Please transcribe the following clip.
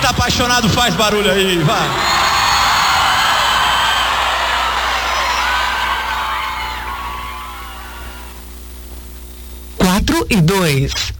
tá apaixonado faz barulho aí, vai. 4 e 2.